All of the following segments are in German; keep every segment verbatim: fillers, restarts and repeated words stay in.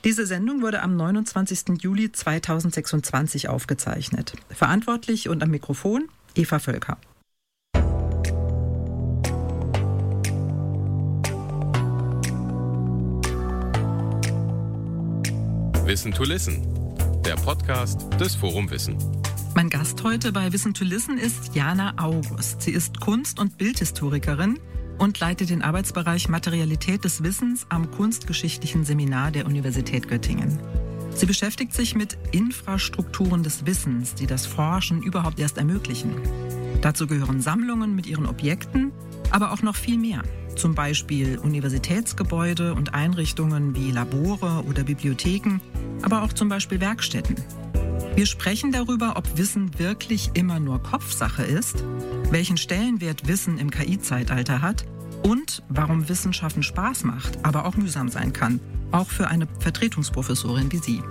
Diese Sendung wurde am neunundzwanzigsten Juli zweitausendsechsundzwanzig aufgezeichnet. Verantwortlich und am Mikrofon Eva Völker. Wissen to Listen, der Podcast des Forum Wissen. Mein Gast heute bei Wissen to Listen ist Jana August. Sie ist Kunst- und Bildhistorikerin und leitet den Arbeitsbereich Materialität des Wissens am Kunstgeschichtlichen Seminar der Universität Göttingen. Sie beschäftigt sich mit Infrastrukturen des Wissens, die das Forschen überhaupt erst ermöglichen. Dazu gehören Sammlungen mit ihren Objekten, aber auch noch viel mehr. Zum Beispiel Universitätsgebäude und Einrichtungen wie Labore oder Bibliotheken, aber auch zum Beispiel Werkstätten. Wir sprechen darüber, ob Wissen wirklich immer nur Kopfsache ist, welchen Stellenwert Wissen im K I-Zeitalter hat und warum Wissenschaften Spaß macht, aber auch mühsam sein kann, auch für eine Vertretungsprofessorin wie Sie.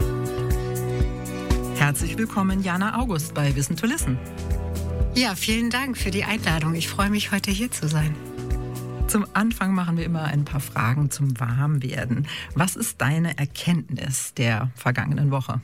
Herzlich willkommen, Jana August, bei Wissen to Listen. Ja, vielen Dank für die Einladung. Ich freue mich, heute hier zu sein. Zum Anfang machen wir immer ein paar Fragen zum Warmwerden. Was ist deine Erkenntnis der vergangenen Woche?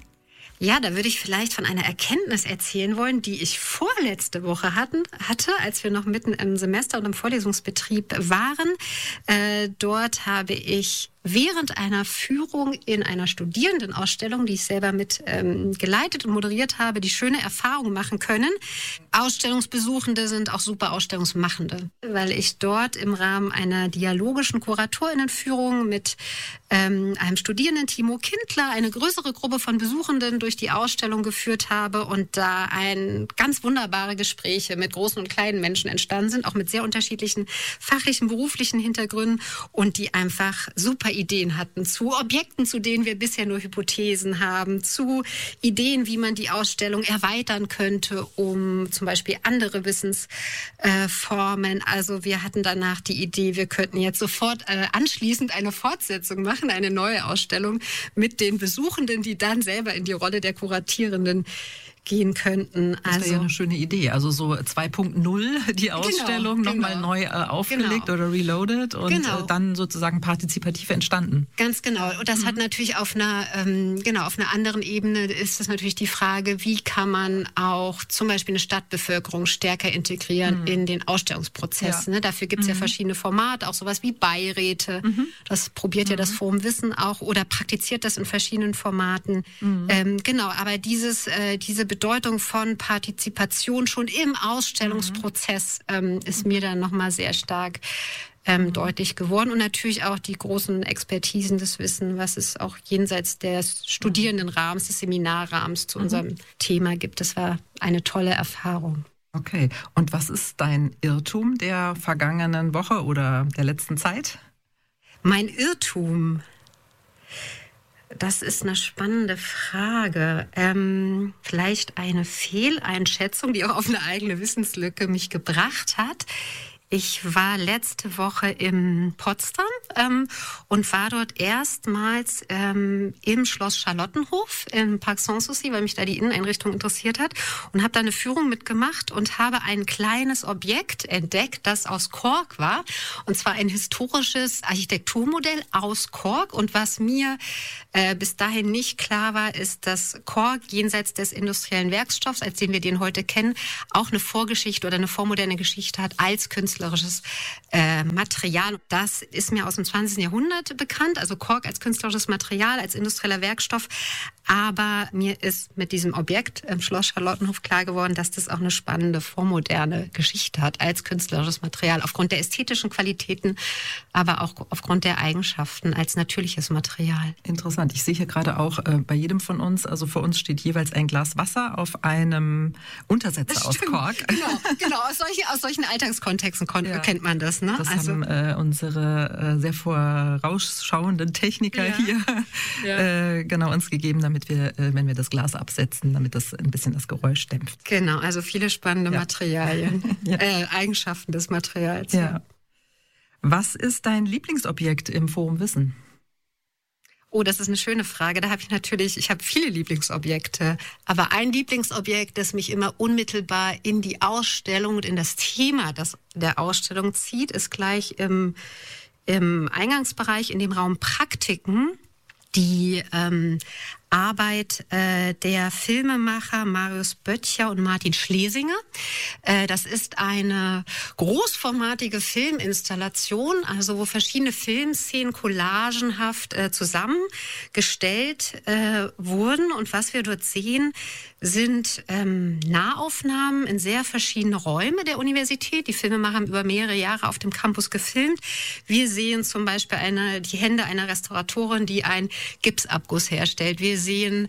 Ja, da würde ich vielleicht von einer Erkenntnis erzählen wollen, die ich vorletzte Woche hatten, hatte, als wir noch mitten im Semester und im Vorlesungsbetrieb waren. Äh, dort habe ich während einer Führung in einer Studierendenausstellung, die ich selber mit ähm, geleitet und moderiert habe, die schöne Erfahrung machen können. Ausstellungsbesuchende sind auch super Ausstellungsmachende, weil ich dort im Rahmen einer dialogischen Kuratorinnenführung mit ähm, einem Studierenden, Timo Kindler, eine größere Gruppe von Besuchenden durch die Ausstellung geführt habe und da ein ganz wunderbare Gespräche mit großen und kleinen Menschen entstanden sind, auch mit sehr unterschiedlichen fachlichen, beruflichen Hintergründen und die einfach super Ideen hatten zu Objekten, zu denen wir bisher nur Hypothesen haben, zu Ideen, wie man die Ausstellung erweitern könnte, um zum Beispiel andere Wissensformen. Äh, also wir hatten danach die Idee, wir könnten jetzt sofort äh, anschließend eine Fortsetzung machen, eine neue Ausstellung mit den Besuchenden, die dann selber in die Rolle der Kuratierenden gehen könnten. Das wäre ja eine schöne Idee. Also so zwei Punkt null, die Ausstellung genau, nochmal genau. neu äh, aufgelegt genau. oder reloaded und genau. äh, dann sozusagen partizipativ entstanden. Ganz genau. Und das mhm. hat natürlich auf einer, ähm, genau, auf einer anderen Ebene ist das natürlich die Frage, wie kann man auch zum Beispiel eine Stadtbevölkerung stärker integrieren mhm. in den Ausstellungsprozess. Ja. Ne? Dafür gibt es mhm. ja verschiedene Formate, auch sowas wie Beiräte. Mhm. Das probiert mhm. ja das Forum Wissen auch oder praktiziert das in verschiedenen Formaten. Mhm. Ähm, genau, aber dieses, äh, diese Bedeutung von Partizipation schon im Ausstellungsprozess ähm, ist mir dann nochmal sehr stark ähm, mhm. deutlich geworden. Und natürlich auch die großen Expertisen des Wissens, was es auch jenseits des Studierendenrahmens, des Seminarrahmens zu mhm. unserem Thema gibt. Das war eine tolle Erfahrung. Okay. Und was ist dein Irrtum der vergangenen Woche oder der letzten Zeit? Mein Irrtum? Das ist eine spannende Frage. Ähm, vielleicht eine Fehleinschätzung, die auch auf eine eigene Wissenslücke mich gebracht hat. Ich war letzte Woche in Potsdam ähm, und war dort erstmals ähm, im Schloss Charlottenhof im Park Sanssouci, weil mich da die Inneneinrichtung interessiert hat und habe da eine Führung mitgemacht und habe ein kleines Objekt entdeckt, das aus Kork war, und zwar ein historisches Architekturmodell aus Kork. Und was mir äh, bis dahin nicht klar war, ist, dass Kork jenseits des industriellen Werkstoffs, als den wir den heute kennen, auch eine Vorgeschichte oder eine vormoderne Geschichte hat als Künstler. Äh, Material. Das ist mir aus dem zwanzigsten Jahrhundert bekannt, also Kork als künstlerisches Material, als industrieller Werkstoff. Aber mir ist mit diesem Objekt im Schloss Charlottenhof klar geworden, dass das auch eine spannende vormoderne Geschichte hat als künstlerisches Material, aufgrund der ästhetischen Qualitäten, aber auch aufgrund der Eigenschaften als natürliches Material. Interessant. Ich sehe hier gerade auch äh, bei jedem von uns, also für uns steht jeweils ein Glas Wasser auf einem Untersetzer aus Kork. Genau, genau. Aus, solche, aus solchen Alltagskontexten kon- ja. kennt man das. Ne? Das also, haben äh, unsere äh, sehr vorausschauenden Techniker ja. hier ja. Äh, genau uns gegeben, damit wir, äh, wenn wir das Glas absetzen, damit das ein bisschen das Geräusch dämpft. Genau, also viele spannende ja. Materialien, ja. äh, Eigenschaften des Materials. Ja. Ja. Was ist dein Lieblingsobjekt im Forum Wissen? Oh, das ist eine schöne Frage. Da habe ich natürlich, ich habe viele Lieblingsobjekte, aber ein Lieblingsobjekt, das mich immer unmittelbar in die Ausstellung und in das Thema das, der Ausstellung zieht, ist gleich im, im Eingangsbereich, in dem Raum Praktiken. die ähm, Arbeit äh, der Filmemacher Marius Böttcher und Martin Schlesinger. Äh, das ist eine großformatige Filminstallation, also wo verschiedene Filmszenen collagenhaft äh, zusammengestellt äh, wurden. Und was wir dort sehen, sind ähm, Nahaufnahmen in sehr verschiedene Räume der Universität. Die Filmemacher haben über mehrere Jahre auf dem Campus gefilmt. Wir sehen zum Beispiel eine, die Hände einer Restauratorin, die einen Gipsabguss herstellt. Wir sehen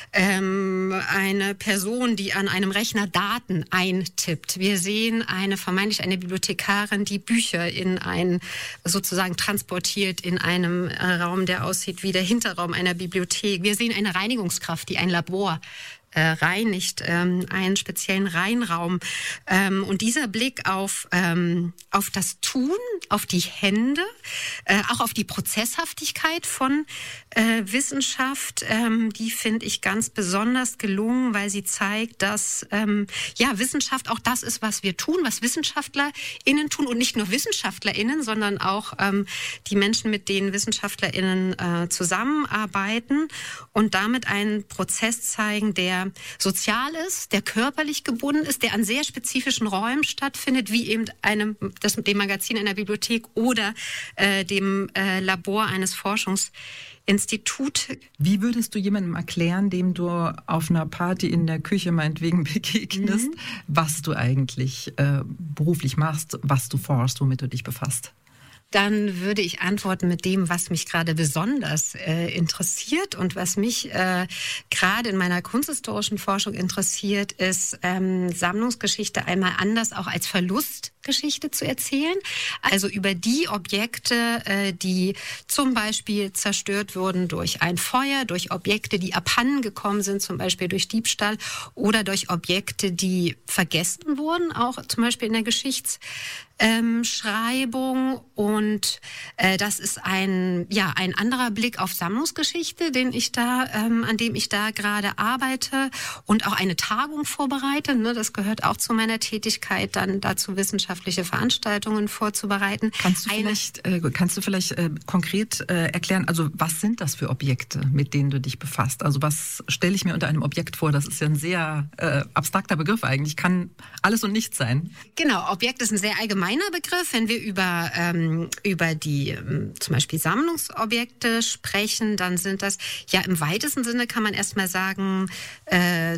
ähm, eine Person, die an einem Rechner Daten eintippt. Wir sehen eine vermeintlich eine Bibliothekarin, die Bücher in ein sozusagen transportiert in einem äh, Raum, der aussieht wie der Hinterraum einer Bibliothek. Wir sehen eine Reinigungskraft, die ein Labor Äh, reinigt, ähm, einen speziellen Reinraum. Ähm, und dieser Blick auf, ähm, auf das Tun, auf die Hände, äh, auch auf die Prozesshaftigkeit von äh, Wissenschaft, ähm, die finde ich ganz besonders gelungen, weil sie zeigt, dass ähm, ja Wissenschaft auch das ist, was wir tun, was WissenschaftlerInnen tun und nicht nur WissenschaftlerInnen, sondern auch ähm, die Menschen, mit denen WissenschaftlerInnen äh, zusammenarbeiten und damit einen Prozess zeigen, der sozial ist, der körperlich gebunden ist, der an sehr spezifischen Räumen stattfindet, wie eben einem, das, dem Magazin einer Bibliothek oder äh, dem äh, Labor eines Forschungsinstituts. Wie würdest du jemandem erklären, dem du auf einer Party in der Küche meinetwegen begegnest, mhm. was du eigentlich äh, beruflich machst, was du forschst, womit du dich befasst? Dann würde ich antworten mit dem, was mich gerade besonders äh, interessiert und was mich äh, gerade in meiner kunsthistorischen Forschung interessiert, ist ähm, Sammlungsgeschichte einmal anders auch als Verlustgeschichte zu erzählen. Also über die Objekte, äh, die zum Beispiel zerstört wurden durch ein Feuer, durch Objekte, die abhanden gekommen sind, zum Beispiel durch Diebstahl oder durch Objekte, die vergessen wurden, auch zum Beispiel in der Geschichts Ähm, Schreibung und äh, das ist ein ja ein anderer Blick auf Sammlungsgeschichte, den ich da ähm, an dem ich da gerade arbeite und auch eine Tagung vorbereite. Ne, das gehört auch zu meiner Tätigkeit, dann dazu wissenschaftliche Veranstaltungen vorzubereiten. Kannst du eine, vielleicht äh, kannst du vielleicht äh, konkret äh, erklären? Also was sind das für Objekte, mit denen du dich befasst? Also was stelle ich mir unter einem Objekt vor? Das ist ja ein sehr äh, abstrakter Begriff eigentlich. Kann alles und nichts sein. Genau, Objekt ist ein sehr allgemeiner Begriff, wenn wir über ähm, über die ähm, zum Beispiel Sammlungsobjekte sprechen, dann sind das ja im weitesten Sinne kann man erstmal sagen äh,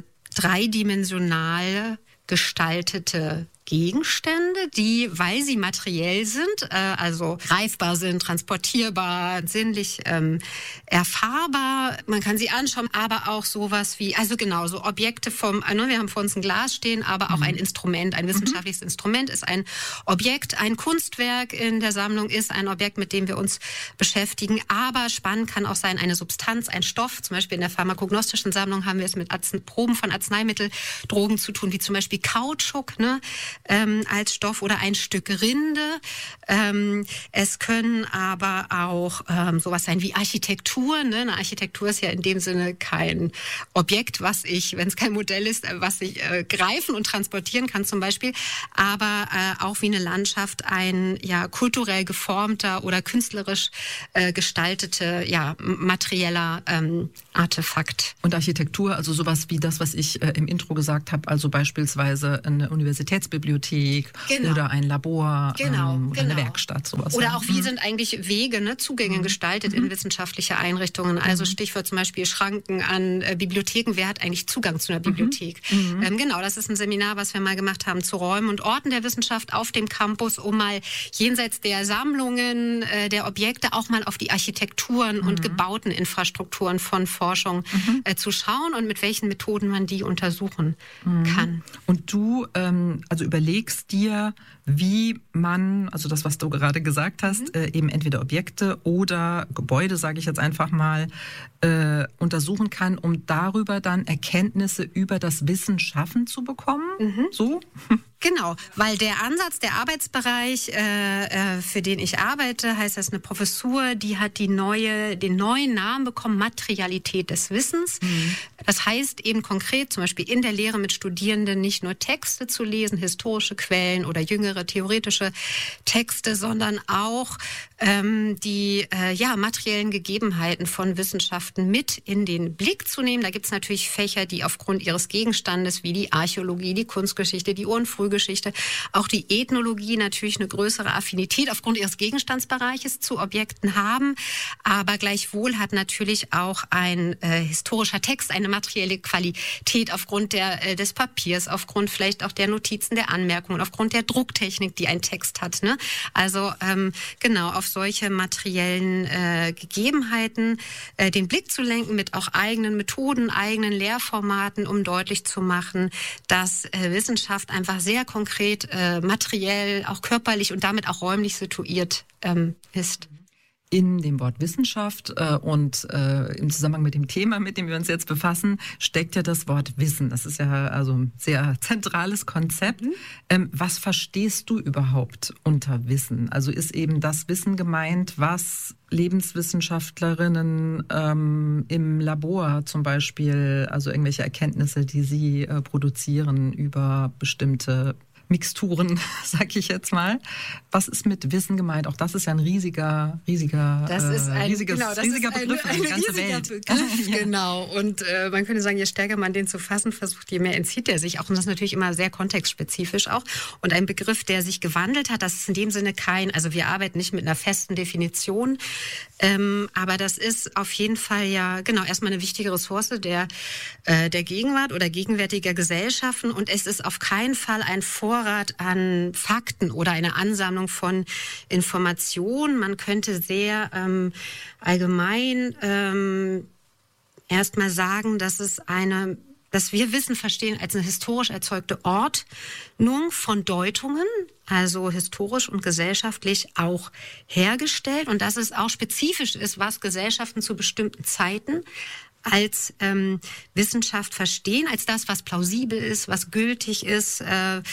dreidimensional gestaltete Gegenstände, die, weil sie materiell sind, äh, also greifbar sind, transportierbar, sinnlich ähm, erfahrbar, man kann sie anschauen, aber auch sowas wie, also genau, so Objekte vom, äh, wir haben vor uns ein Glas stehen, aber auch mhm. ein Instrument, ein wissenschaftliches mhm. Instrument ist ein Objekt, ein Kunstwerk in der Sammlung ist ein Objekt, mit dem wir uns beschäftigen, aber spannend kann auch sein eine Substanz, ein Stoff, zum Beispiel in der pharmakognostischen Sammlung haben wir es mit Arzn- Proben von Arzneimitteldrogen zu tun, wie zum Beispiel Kautschuk, ne? Ähm, als Stoff oder ein Stück Rinde. Ähm, es können aber auch ähm, sowas sein wie Architektur. Ne? Eine Architektur ist ja in dem Sinne kein Objekt, was ich, wenn es kein Modell ist, was ich äh, greifen und transportieren kann zum Beispiel, aber äh, auch wie eine Landschaft ein ja kulturell geformter oder künstlerisch äh, gestaltete ja materieller ähm, Artefakt. Und Architektur, also sowas wie das, was ich äh, im Intro gesagt habe, also beispielsweise eine Universitätsbibliothek genau. oder ein Labor genau, ähm, oder genau. eine Werkstatt, sowas. Oder ja. auch wie mhm. sind eigentlich Wege, ne, Zugänge mhm. gestaltet mhm. in wissenschaftliche Einrichtungen. Also Stichwort zum Beispiel Schranken an äh, Bibliotheken. Wer hat eigentlich Zugang zu einer Bibliothek? Mhm. Ähm, genau, das ist ein Seminar, was wir mal gemacht haben zu Räumen und Orten der Wissenschaft auf dem Campus, um mal jenseits der Sammlungen, äh, der Objekte auch mal auf die Architekturen mhm. und gebauten Infrastrukturen von Forschung mhm. äh, zu schauen und mit welchen Methoden man die untersuchen mhm. kann. Und du ähm, also überlegst dir, wie man, also das, was du gerade gesagt hast, mhm. äh, eben entweder Objekte oder Gebäude, sage ich jetzt einfach mal, äh, untersuchen kann, um darüber dann Erkenntnisse über das Wissen schaffen zu bekommen. Mhm. So? Genau, weil der Ansatz, der Arbeitsbereich, äh, äh, für den ich arbeite, heißt das eine Professur, die hat die neue, den neuen Namen bekommen, Materialität des Wissens. Mhm. Das heißt eben konkret, zum Beispiel in der Lehre mit Studierenden nicht nur Texte zu lesen, historische Quellen oder jüngere theoretische Texte, sondern auch ähm, die äh, ja, materiellen Gegebenheiten von Wissenschaften mit in den Blick zu nehmen. Da gibt es natürlich Fächer, die aufgrund ihres Gegenstandes wie die Archäologie, die Kunstgeschichte, die Ur- und Frühgeschichte, auch die Ethnologie natürlich eine größere Affinität aufgrund ihres Gegenstandsbereiches zu Objekten haben. Aber gleichwohl hat natürlich auch ein äh, historischer Text eine materielle Qualität aufgrund der, äh, des Papiers, aufgrund vielleicht auch der Notizen, der Anmerkungen, aufgrund der Drucktechnik, die ein Text hat. Ne? Also ähm, genau, auf solche materiellen äh, Gegebenheiten äh, den Blick zu lenken mit auch eigenen Methoden, eigenen Lehrformaten, um deutlich zu machen, dass äh, Wissenschaft einfach sehr konkret, äh, materiell, auch körperlich und damit auch räumlich situiert ähm, ist. In dem Wort Wissenschaft äh, und äh, im Zusammenhang mit dem Thema, mit dem wir uns jetzt befassen, steckt ja das Wort Wissen. Das ist ja also ein sehr zentrales Konzept. Mhm. Ähm, was verstehst du überhaupt unter Wissen? Also ist eben das Wissen gemeint, was Lebenswissenschaftlerinnen ähm, im Labor zum Beispiel, also irgendwelche Erkenntnisse, die sie äh, produzieren über bestimmte Mixturen, sag ich jetzt mal. Was ist mit Wissen gemeint? Auch das ist ja ein riesiger, riesiger, das ist ein, riesiges, genau, das riesiger ist ein, Begriff für die ganze Welt. Begriff, ja. Genau. Und äh, man könnte sagen, je stärker man den zu fassen versucht, je mehr entzieht er sich auch. Und das ist natürlich immer sehr kontextspezifisch auch. Und ein Begriff, der sich gewandelt hat, das ist in dem Sinne kein, also wir arbeiten nicht mit einer festen Definition, ähm, aber das ist auf jeden Fall ja, genau, erstmal eine wichtige Ressource der, äh, der Gegenwart oder gegenwärtiger Gesellschaften. Und es ist auf keinen Fall ein Vor an Fakten oder eine Ansammlung von Informationen. Man könnte sehr ähm, allgemein ähm, erstmal sagen, dass es eine, dass wir Wissen verstehen als eine historisch erzeugte Ordnung von Deutungen, also historisch und gesellschaftlich auch hergestellt, und dass es auch spezifisch ist, was Gesellschaften zu bestimmten Zeiten als ähm, Wissenschaft verstehen, als das, was plausibel ist, was gültig ist. Äh,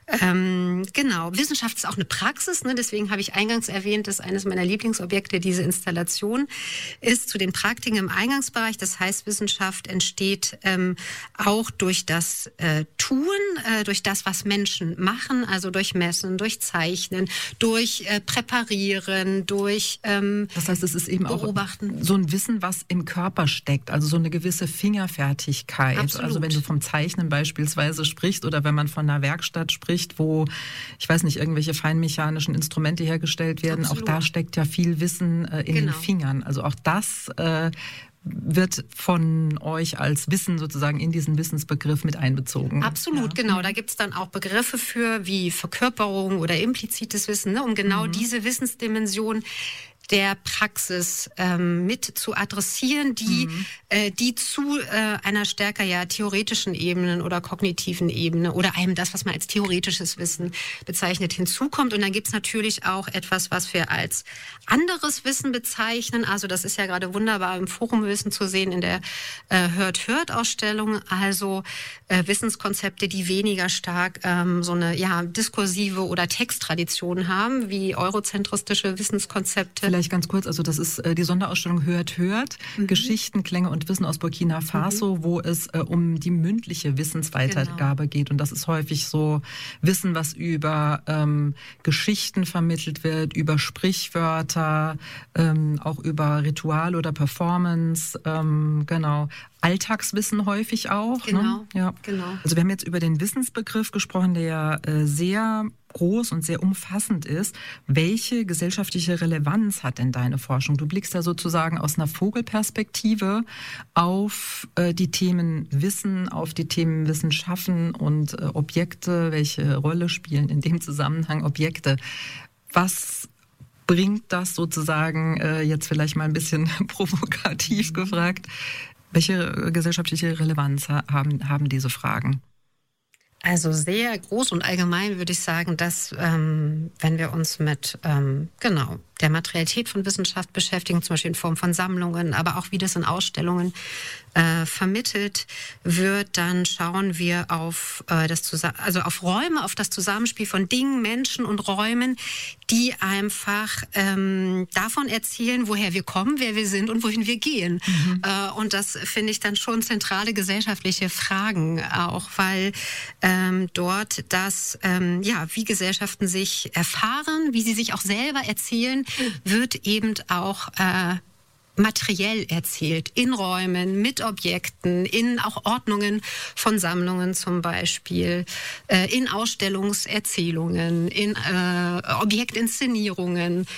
ähm, genau, Wissenschaft ist auch eine Praxis, ne? Deswegen habe ich eingangs erwähnt, dass eines meiner Lieblingsobjekte diese Installation ist zu den Praktiken im Eingangsbereich. Das heißt, Wissenschaft entsteht ähm, auch durch das äh, Tun, äh, durch das, was Menschen machen, also durch Messen, durch Zeichnen, durch äh, Präparieren, durch ähm, Das heißt, es ist eben Beobachten. Auch so ein Wissen, was im Körper steckt, also so eine gewisse Fingerfertigkeit. Absolut. Also wenn du vom Zeichnen beispielsweise sprichst oder wenn man von einer Werkstatt spricht, wo, ich weiß nicht, irgendwelche feinmechanischen Instrumente hergestellt werden, Absolut. Auch da steckt ja viel Wissen äh, in genau. den Fingern. Also auch das äh, wird von euch als Wissen sozusagen in diesen Wissensbegriff mit einbezogen. Absolut, ja. Genau. Da gibt es dann auch Begriffe für, wie Verkörperung oder implizites Wissen, ne, um genau mhm. diese Wissensdimension der Praxis ähm, mit zu adressieren, die mhm. äh, die zu äh, einer stärker ja theoretischen Ebene oder kognitiven Ebene oder einem das, was man als theoretisches Wissen bezeichnet, hinzukommt. Und dann gibt's natürlich auch etwas, was wir als anderes Wissen bezeichnen. Also das ist ja gerade wunderbar im Forumwissen zu sehen in der äh, Hört-Hört-Ausstellung. Also äh, Wissenskonzepte, die weniger stark ähm, so eine ja diskursive oder Texttradition haben, wie eurozentristische Wissenskonzepte. Vielleicht ganz kurz, also das ist äh, die Sonderausstellung Hört, Hört, mhm. Geschichten, Klänge und Wissen aus Burkina Faso, mhm. wo es äh, um die mündliche Wissensweitergabe genau. geht. Und das ist häufig so Wissen, was über ähm, Geschichten vermittelt wird, über Sprichwörter, ähm, auch über Ritual oder Performance, ähm, genau. Alltagswissen häufig auch. Genau, ne? Ja. genau. Also wir haben jetzt über den Wissensbegriff gesprochen, der ja äh, sehr groß und sehr umfassend ist. Welche gesellschaftliche Relevanz hat denn deine Forschung? Du blickst ja sozusagen aus einer Vogelperspektive auf äh, die Themen Wissen, auf die Themen Wissenschaften und äh, Objekte. Welche Rolle spielen in dem Zusammenhang Objekte? Was bringt das sozusagen, äh, jetzt vielleicht mal ein bisschen provokativ gefragt, welche gesellschaftliche Relevanz haben, haben diese Fragen? Also sehr groß und allgemein würde ich sagen, dass ähm, wenn wir uns mit ähm, genau der Materialität von Wissenschaft beschäftigen, zum Beispiel in Form von Sammlungen, aber auch wie das in Ausstellungen äh, vermittelt wird, dann schauen wir auf äh, das Zusa- also auf Räume, auf das Zusammenspiel von Dingen, Menschen und Räumen, die einfach ähm, davon erzählen, woher wir kommen, wer wir sind und wohin wir gehen. Mhm. Äh, und das finde ich dann schon zentrale gesellschaftliche Fragen auch, weil ähm, dort das, ähm, ja, wie Gesellschaften sich erfahren, wie sie sich auch selber erzählen, wird eben auch äh, materiell erzählt, in Räumen, mit Objekten, in auch Ordnungen von Sammlungen zum Beispiel, äh, in Ausstellungserzählungen, in äh, Objektinszenierungen.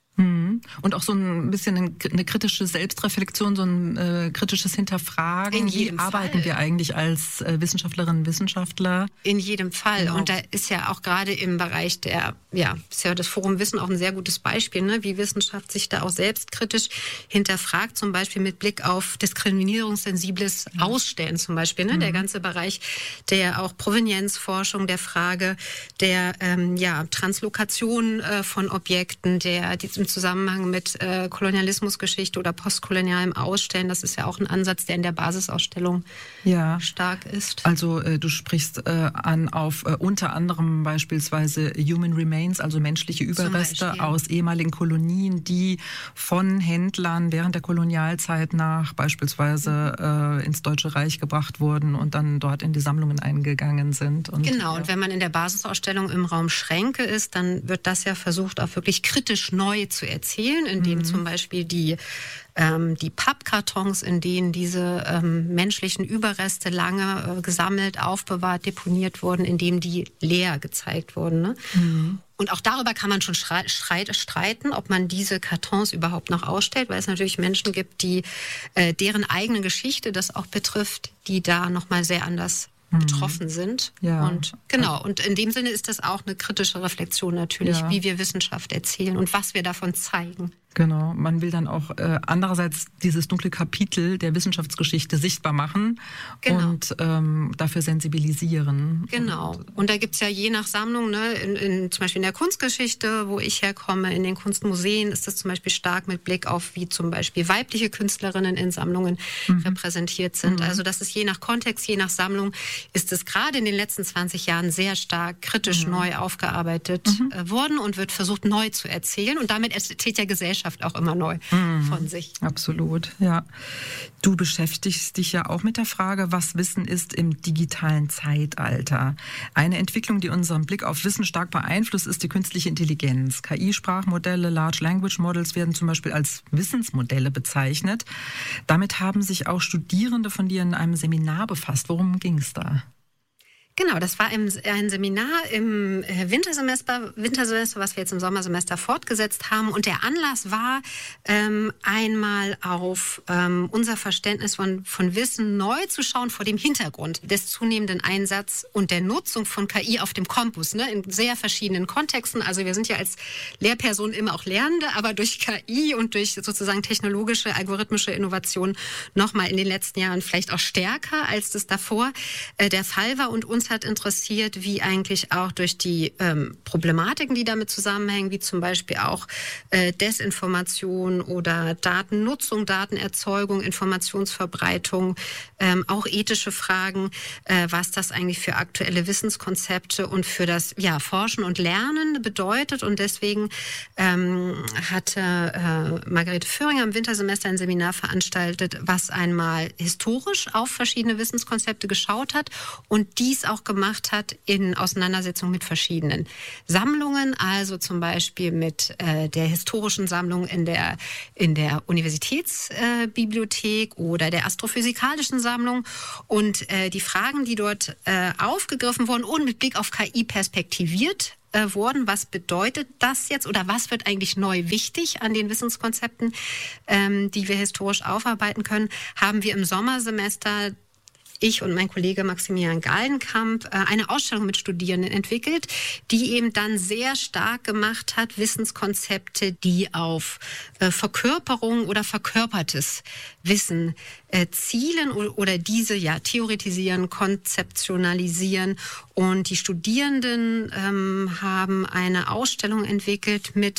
Und auch so ein bisschen eine kritische Selbstreflexion, so ein äh, kritisches Hinterfragen. In jedem Wie arbeiten Fall. wir eigentlich als äh, Wissenschaftlerinnen und Wissenschaftler? In jedem Fall. Genau. Und da ist ja auch gerade im Bereich der, ja, ist ja das Forum Wissen auch ein sehr gutes Beispiel, ne, wie Wissenschaft sich da auch selbstkritisch hinterfragt, zum Beispiel mit Blick auf diskriminierungssensibles Ausstellen zum Beispiel. Ne, mhm. Der ganze Bereich der auch Provenienzforschung, der Frage der ähm, ja, Translokation äh, von Objekten, der die im Zusammenhang mit äh, Kolonialismusgeschichte oder postkolonialem Ausstellen. Das ist ja auch ein Ansatz, der in der Basisausstellung ja. stark ist. Also äh, du sprichst äh, an auf äh, unter anderem beispielsweise Human Remains, also menschliche Überreste Beispiel, ja. aus ehemaligen Kolonien, die von Händlern während der Kolonialzeit nach beispielsweise äh, ins Deutsche Reich gebracht wurden und dann dort in die Sammlungen eingegangen sind. Und, genau, ja. und wenn man in der Basisausstellung im Raum Schränke ist, dann wird das ja versucht, auch wirklich kritisch neu zu erzählen, indem mhm. zum Beispiel die, ähm, die Pappkartons, in denen diese ähm, menschlichen Überreste lange äh, gesammelt, aufbewahrt, deponiert wurden, indem die leer gezeigt wurden. Ne? Mhm. Und auch darüber kann man schon streiten, ob man diese Kartons überhaupt noch ausstellt, weil es natürlich Menschen gibt, die äh, deren eigene Geschichte das auch betrifft, die da nochmal sehr anders betroffen sind. Ja. Und genau, und in dem Sinne ist das auch eine kritische Reflexion natürlich, ja. wie wir Wissenschaft erzählen und was wir davon zeigen. Genau, man will dann auch äh, andererseits dieses dunkle Kapitel der Wissenschaftsgeschichte sichtbar machen genau. und ähm, dafür sensibilisieren. Genau, und, und da gibt's ja je nach Sammlung, ne, in, in, zum Beispiel in der Kunstgeschichte, wo ich herkomme, in den Kunstmuseen ist das zum Beispiel stark mit Blick auf, wie zum Beispiel weibliche Künstlerinnen in Sammlungen mhm. repräsentiert sind. Mhm. Also das ist je nach Kontext, je nach Sammlung, ist es gerade in den letzten zwanzig Jahren sehr stark kritisch mhm. neu aufgearbeitet mhm. äh, worden und wird versucht neu zu erzählen. Und damit erzählt ja Gesellschaft auch immer neu mhm. von sich. Absolut, ja. Du beschäftigst dich ja auch mit der Frage, was Wissen ist im digitalen Zeitalter. Eine Entwicklung, die unseren Blick auf Wissen stark beeinflusst, ist die künstliche Intelligenz. K I-Sprachmodelle, Large Language Models werden zum Beispiel als Wissensmodelle bezeichnet. Damit haben sich auch Studierende von dir in einem Seminar befasst. Worum ging es da? Genau, das war ein Seminar im Wintersemester, Wintersemester, was wir jetzt im Sommersemester fortgesetzt haben. Und der Anlass war, ähm, einmal auf ähm, unser Verständnis von, von Wissen neu zu schauen vor dem Hintergrund des zunehmenden Einsatzes und der Nutzung von K I auf dem Campus, ne, in sehr verschiedenen Kontexten. Also wir sind ja als Lehrpersonen immer auch Lernende, aber durch K I und durch sozusagen technologische, algorithmische Innovation nochmal in den letzten Jahren vielleicht auch stärker, als das davor äh, der Fall war. Und uns hat interessiert, wie eigentlich auch durch die ähm, Problematiken, die damit zusammenhängen, wie zum Beispiel auch äh, Desinformation oder Datennutzung, Datenerzeugung, Informationsverbreitung, ähm, auch ethische Fragen, äh, was das eigentlich für aktuelle Wissenskonzepte und für das ja, Forschen und Lernen bedeutet. Und deswegen ähm, hatte äh, Margarete Föhringer im Wintersemester ein Seminar veranstaltet, was einmal historisch auf verschiedene Wissenskonzepte geschaut hat und dies auch gemacht hat in Auseinandersetzung mit verschiedenen Sammlungen, also zum Beispiel mit äh, der historischen Sammlung in der, in der Universitätsbibliothek äh, oder der astrophysikalischen Sammlung und äh, die Fragen, die dort äh, aufgegriffen wurden und mit Blick auf K I perspektiviert äh, wurden. Was bedeutet das jetzt oder was wird eigentlich neu wichtig an den Wissenskonzepten, ähm, die wir historisch aufarbeiten können, haben wir im Sommersemester ich und mein Kollege Maximilian Galdenkamp eine Ausstellung mit Studierenden entwickelt, die eben dann sehr stark gemacht hat, Wissenskonzepte, die auf Verkörperung oder verkörpertes Wissen zielen oder diese ja theoretisieren, konzeptionalisieren. Und die Studierenden ähm, haben eine Ausstellung entwickelt mit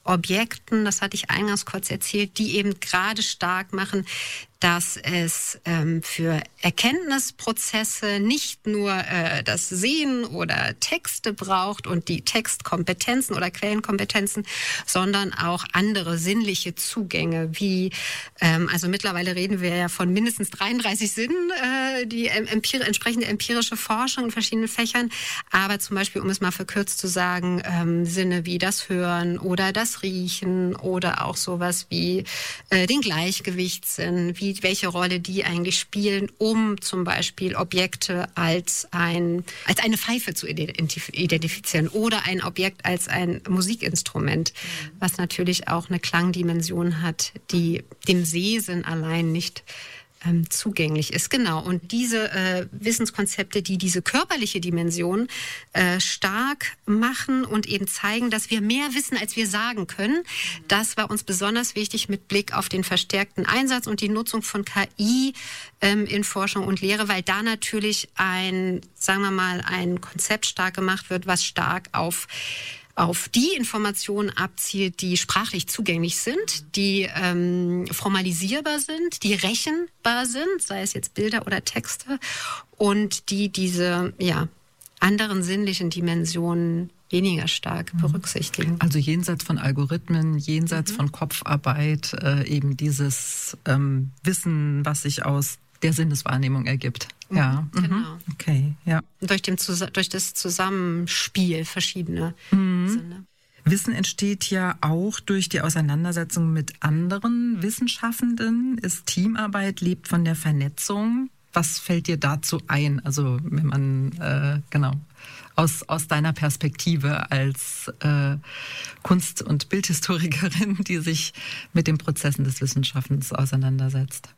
Objekten, das hatte ich eingangs kurz erzählt, die eben gerade stark machen, dass es ähm, für Erkenntnisprozesse nicht nur äh, das Sehen oder Texte braucht und die Textkompetenzen oder Quellenkompetenzen, sondern auch andere sinnliche Zugänge, wie, ähm, also mittlerweile reden wir ja von mindestens dreiunddreißig Sinnen, äh, die empir- entsprechende empirische Forschung in verschiedenen Fächern, aber zum Beispiel, um es mal verkürzt zu sagen, ähm, Sinne wie das Hören oder das Riechen oder auch sowas wie äh, den Gleichgewichtssinn, wie welche Rolle die eigentlich spielen, um zum Beispiel Objekte als ein als eine Pfeife zu identif- identifizieren oder ein Objekt als ein Musikinstrument, mhm. was natürlich auch eine Klangdimension hat, die dem Sehsinn allein nicht ähm, zugänglich ist. Genau. Und diese äh, Wissenskonzepte, die diese körperliche Dimension äh, stark machen und eben zeigen, dass wir mehr wissen, als wir sagen können. Das war uns besonders wichtig mit Blick auf den verstärkten Einsatz und die Nutzung von K I ähm, in Forschung und Lehre, weil da natürlich ein, sagen wir mal, ein Konzept stark gemacht wird, was stark auf auf die Informationen abzielt, die sprachlich zugänglich sind, die ähm, formalisierbar sind, die rechenbar sind, sei es jetzt Bilder oder Texte, und die diese ja, anderen sinnlichen Dimensionen weniger stark berücksichtigen. Also jenseits von Algorithmen, jenseits mhm. von Kopfarbeit, äh, eben dieses ähm, Wissen, was sich aus der Sinneswahrnehmung ergibt. Ja, genau. Mhm. Okay, ja. Durch, dem, durch das Zusammenspiel verschiedener mhm. Sinne. Wissen entsteht ja auch durch die Auseinandersetzung mit anderen Wissenschaftenden. Ist Teamarbeit, lebt von der Vernetzung. Was fällt dir dazu ein? Also wenn man, äh, genau, aus, aus deiner Perspektive als äh, Kunst- und Bildhistorikerin, die sich mit den Prozessen des Wissenschaftens auseinandersetzt.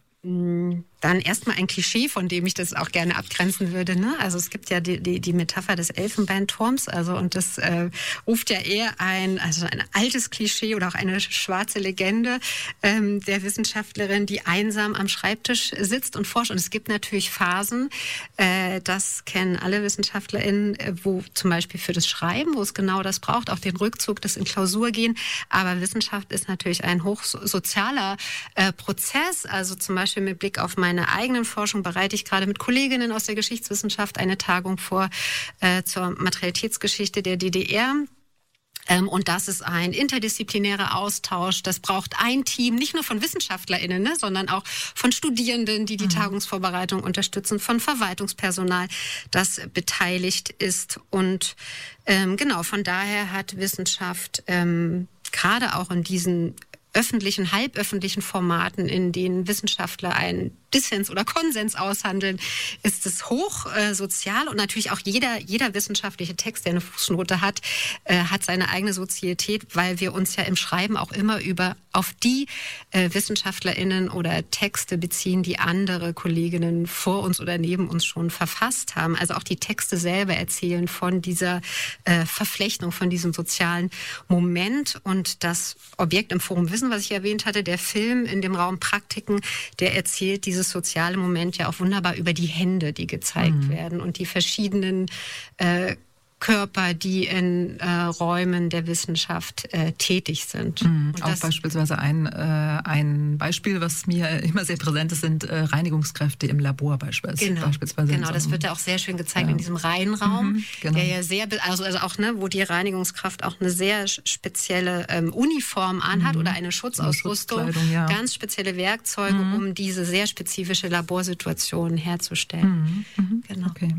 Dann erstmal ein Klischee, von dem ich das auch gerne abgrenzen würde. Ne? Also es gibt ja die, die, die Metapher des Elfenbeinturms, also und das äh, ruft ja eher ein, also ein altes Klischee oder auch eine schwarze Legende ähm, der Wissenschaftlerin, die einsam am Schreibtisch sitzt und forscht. Und es gibt natürlich Phasen, äh, das kennen alle WissenschaftlerInnen, wo zum Beispiel für das Schreiben, wo es genau das braucht, auch den Rückzug, das in Klausur gehen. Aber Wissenschaft ist natürlich ein hochsozialer äh, Prozess, also zum Beispiel mit Blick auf meine eigenen Forschung bereite ich gerade mit Kolleginnen aus der Geschichtswissenschaft eine Tagung vor äh, zur Materialitätsgeschichte der D D R. Ähm, und das ist ein interdisziplinärer Austausch. Das braucht ein Team, nicht nur von WissenschaftlerInnen, ne, sondern auch von Studierenden, die die mhm. Tagungsvorbereitung unterstützen, von Verwaltungspersonal, das beteiligt ist. Und ähm, genau, von daher hat Wissenschaft ähm, gerade auch in diesen öffentlichen, halböffentlichen Formaten, in denen Wissenschaftler einen Dissens oder Konsens aushandeln, ist es hoch äh, sozial und natürlich auch jeder jeder wissenschaftliche Text, der eine Fußnote hat, äh, hat seine eigene Sozietät, weil wir uns ja im Schreiben auch immer über auf die äh, WissenschaftlerInnen oder Texte beziehen, die andere Kolleginnen vor uns oder neben uns schon verfasst haben. Also auch die Texte selber erzählen von dieser äh, Verflechtung, von diesem sozialen Moment. Und das Objekt im Forum Wissen, was ich erwähnt hatte, der Film in dem Raum Praktiken, der erzählt dieses soziale Moment ja auch wunderbar über die Hände, die gezeigt mhm. werden und die verschiedenen äh, Körper, die in äh, Räumen der Wissenschaft äh, tätig sind. Mhm. Auch beispielsweise ein, äh, ein Beispiel, was mir immer sehr präsent ist, sind äh, Reinigungskräfte im Labor beispielsweise. Genau, beispielsweise genau das wird ja auch sehr schön gezeigt ja. in diesem Reihenraum, mhm, genau. der ja sehr, also, also auch, ne, wo die Reinigungskraft auch eine sehr spezielle ähm, Uniform anhat mhm. oder eine Schutzausrüstung, ja. ganz spezielle Werkzeuge, mhm. um diese sehr spezifische Laborsituation herzustellen. Mhm. Mhm. Genau. Okay.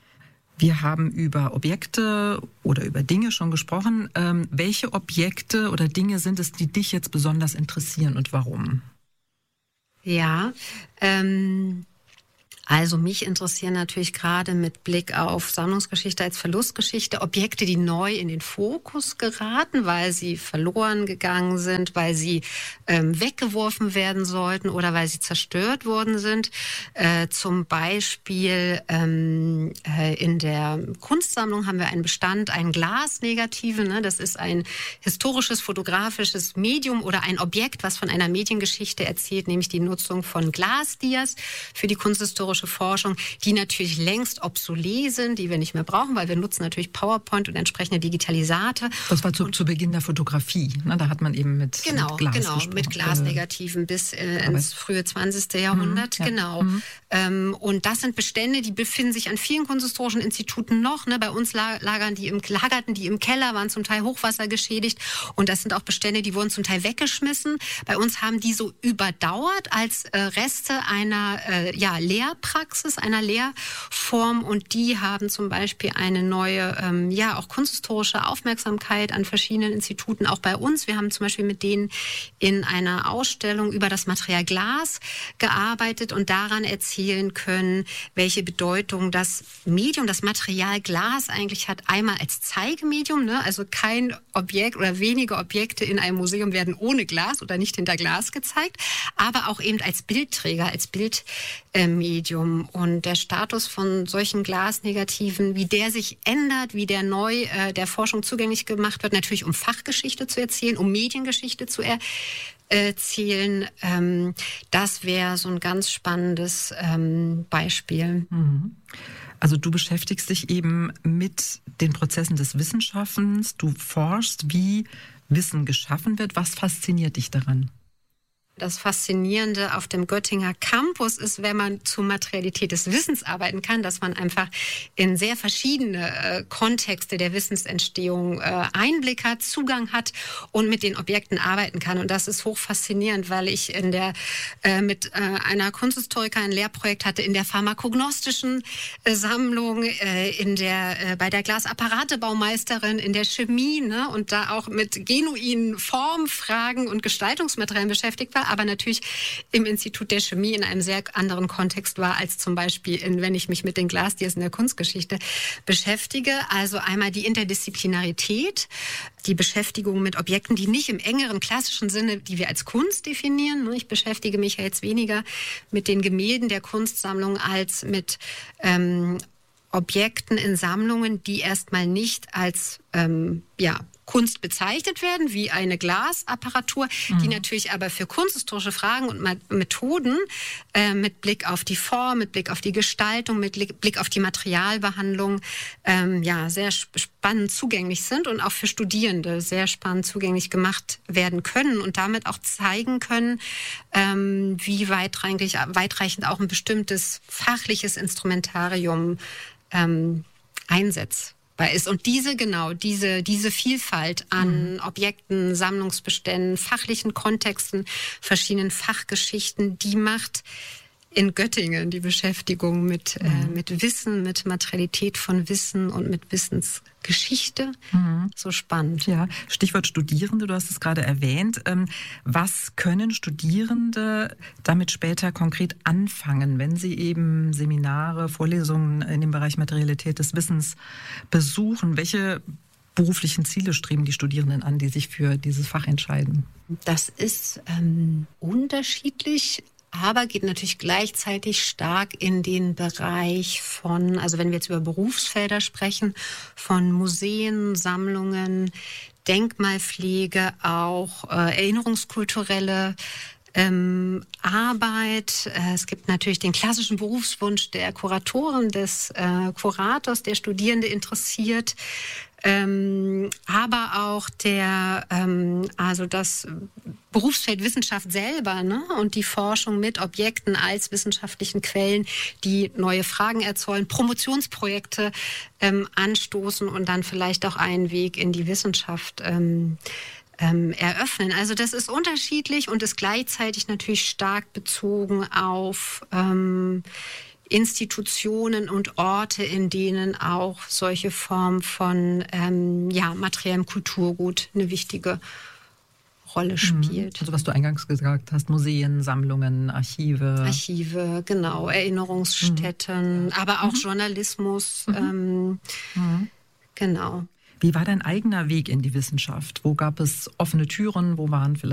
Wir haben über Objekte oder über Dinge schon gesprochen. Ähm, welche Objekte oder Dinge sind es, die dich jetzt besonders interessieren und warum? Ja, ähm, also mich interessieren natürlich gerade mit Blick auf Sammlungsgeschichte als Verlustgeschichte Objekte, die neu in den Fokus geraten, weil sie verloren gegangen sind, weil sie ähm, weggeworfen werden sollten oder weil sie zerstört worden sind. Äh, zum Beispiel ähm, äh, in der Kunstsammlung haben wir einen Bestand, ein Glasnegative. Ne? Das ist ein historisches, fotografisches Medium oder ein Objekt, was von einer Mediengeschichte erzählt, nämlich die Nutzung von Glasdias für die kunsthistorische kunsthistorische Forschung, die natürlich längst obsolet sind, die wir nicht mehr brauchen, weil wir nutzen natürlich PowerPoint und entsprechende Digitalisate. Das war zu, zu Beginn der Fotografie, ne? Da hat man eben mit, genau, mit Glas genau, gesprochen. mit Glasnegativen bis äh, ins frühe zwanzigste Jahrhundert, mhm, ja. genau. Mhm. Ähm, und das sind Bestände, die befinden sich an vielen kunsthistorischen Instituten noch. Ne? Bei uns lagern die im, lagerten die im Keller, waren zum Teil hochwassergeschädigt. Und das sind auch Bestände, die wurden zum Teil weggeschmissen. Bei uns haben die so überdauert als äh, Reste einer äh, ja, Lehrpraxis, einer Lehrform. Und die haben zum Beispiel eine neue, ähm, ja, auch kunsthistorische Aufmerksamkeit an verschiedenen Instituten, auch bei uns. Wir haben zum Beispiel mit denen in einer Ausstellung über das Material Glas gearbeitet und daran erzielen können, welche Bedeutung das Medium, das Material Glas eigentlich hat. Einmal als Zeigemedium, ne? Also kein Objekt oder wenige Objekte in einem Museum werden ohne Glas oder nicht hinter Glas gezeigt, aber auch eben als Bildträger, als Bildmedium. Und der Status von solchen Glasnegativen, wie der sich ändert, wie der neu äh, der Forschung zugänglich gemacht wird, natürlich um Fachgeschichte zu erzählen, um Mediengeschichte zu erzählen, Erzählen. Ähm, das wäre so ein ganz spannendes ähm, Beispiel. Also du beschäftigst dich eben mit den Prozessen des Wissenschaftens. Du forschst, wie Wissen geschaffen wird. Was fasziniert dich daran? Das Faszinierende auf dem Göttinger Campus ist, wenn man zur Materialität des Wissens arbeiten kann, dass man einfach in sehr verschiedene äh, Kontexte der Wissensentstehung äh, Einblick hat, Zugang hat und mit den Objekten arbeiten kann. Und das ist hoch faszinierend, weil ich in der äh, mit äh, einer Kunsthistorikerin ein Lehrprojekt hatte in der pharmakognostischen äh, Sammlung, äh, in der äh, bei der Glasapparatebau-Meisterin, in der Chemie, ne, und da auch mit genuinen Formfragen und Gestaltungsmaterialien beschäftigt war, aber natürlich im Institut der Chemie in einem sehr anderen Kontext war, als zum Beispiel, in, wenn ich mich mit den Glasdias in der Kunstgeschichte beschäftige. Also einmal die Interdisziplinarität, die Beschäftigung mit Objekten, die nicht im engeren klassischen Sinne, die wir als Kunst definieren. Ich beschäftige mich ja jetzt weniger mit den Gemälden der Kunstsammlung als mit ähm, Objekten in Sammlungen, die erstmal nicht als ähm, ja, Kunst bezeichnet werden, wie eine Glasapparatur, mhm. die natürlich aber für kunsthistorische Fragen und Methoden äh, mit Blick auf die Form, mit Blick auf die Gestaltung, mit Blick auf die Materialbehandlung ähm, ja, sehr spannend zugänglich sind und auch für Studierende sehr spannend zugänglich gemacht werden können und damit auch zeigen können, ähm, wie weitreichend, weitreichend auch ein bestimmtes fachliches Instrumentarium ähm, einsetzt. Ist. Und diese, genau, diese, diese Vielfalt an mhm. Objekten, Sammlungsbeständen, fachlichen Kontexten, verschiedenen Fachgeschichten, die macht in Göttingen die Beschäftigung mit, mhm. äh, mit Wissen, mit Materialität von Wissen und mit Wissensgeschichte mhm. so spannend. Ja, Stichwort Studierende, du hast es gerade erwähnt. Was können Studierende damit später konkret anfangen, wenn sie eben Seminare, Vorlesungen in dem Bereich Materialität des Wissens besuchen? Welche beruflichen Ziele streben die Studierenden an, die sich für dieses Fach entscheiden? Das ist ähm, unterschiedlich. Aber geht natürlich gleichzeitig stark in den Bereich von, also wenn wir jetzt über Berufsfelder sprechen, von Museen, Sammlungen, Denkmalpflege, auch äh, erinnerungskulturelle ähm, Arbeit. Äh, es gibt natürlich den klassischen Berufswunsch der Kuratoren, des äh, Kurators, der Studierende interessiert. Ähm, aber auch der, ähm, also das Berufsfeld Wissenschaft selber, ne? Und die Forschung mit Objekten als wissenschaftlichen Quellen, die neue Fragen erzeugen, Promotionsprojekte ähm, anstoßen und dann vielleicht auch einen Weg in die Wissenschaft ähm, ähm, eröffnen. Also das ist unterschiedlich und ist gleichzeitig natürlich stark bezogen auf ähm, Institutionen und Orte, in denen auch solche Formen von ähm, ja, materiellem Kulturgut eine wichtige Rolle spielt. Also was du eingangs gesagt hast, Museen, Sammlungen, Archive. Archive, genau, Erinnerungsstätten, mhm. aber auch mhm. Journalismus. Mhm. Ähm, mhm. Genau. Wie war dein eigener Weg in die Wissenschaft? Wo gab es offene Türen? Wo waren vielleicht